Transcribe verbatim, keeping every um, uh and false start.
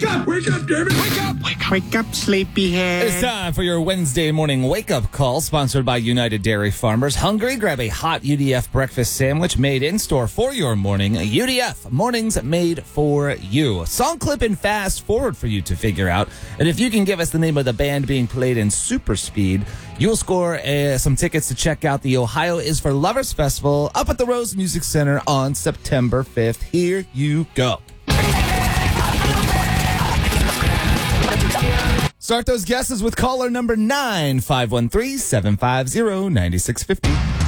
Wake up! Wake up, David! Wake up! Wake up, wake up, sleepyhead. It's time for your Wednesday morning wake-up call, sponsored by United Dairy Farmers. Hungry? Grab a hot U D F breakfast sandwich made in-store for your morning. U D F, mornings made for you. Song clip and fast forward for you to figure out. And if you can give us the name of the band being played in super speed, you'll score uh, some tickets to check out the Ohio is for Lovers Festival up at the Rose Music Center on September fifth. Here you go. Start those guesses with caller number nine, five one three, seven five zero, nine six five zero.